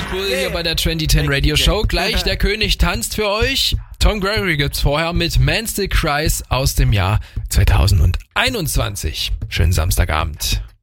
Bull hier bei der 2010 Radio Show. Gleich der König tanzt für euch. Tom Gregory gibt's vorher mit Man Still Cries aus dem Jahr 2021. Schönen Samstagabend.